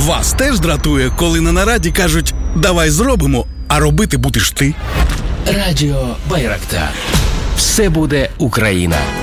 Вас теж дратує, коли на нараді кажуть «давай зробимо», а робити будеш ти? Радіо Байрактар. Все буде Україна.